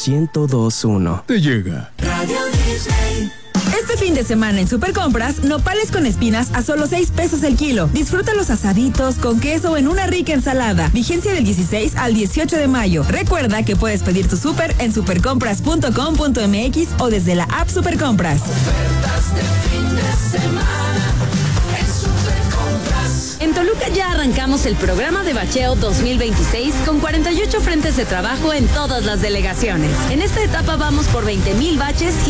102.1. Te llega. Radio Disney. Este fin de semana en Supercompras, nopales con espinas a solo 6 pesos el kilo. Disfruta los asaditos con queso en una rica ensalada. Vigencia del 16 al 18 de mayo. Recuerda que puedes pedir tu súper en supercompras.com.mx o desde la app Supercompras. Ofertas de fin de semana en Supercompras. En Toluca ya arrancamos el programa de bacheo 2026 con 48 frentes de trabajo en todas las delegaciones. En esta etapa vamos por 20,000 baches y